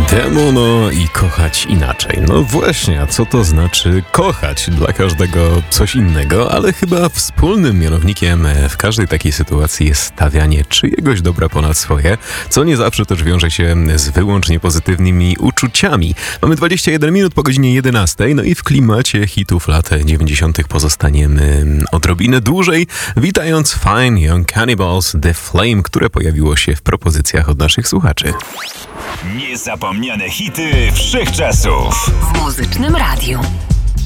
Demono i kochać inaczej. No właśnie, a co to znaczy kochać? Dla każdego coś innego, ale chyba wspólnym mianownikiem w każdej takiej sytuacji jest stawianie czyjegoś dobra ponad swoje, co nie zawsze też wiąże się z wyłącznie pozytywnymi uczuciami. Mamy 21 minut po godzinie 11, no i w klimacie hitów lat 90. pozostaniemy odrobinę dłużej, witając Fine Young Cannibals The Flame, które pojawiło się w propozycjach od naszych słuchaczy. Niezapomniane hity wszechczasów w Muzycznym Radiu.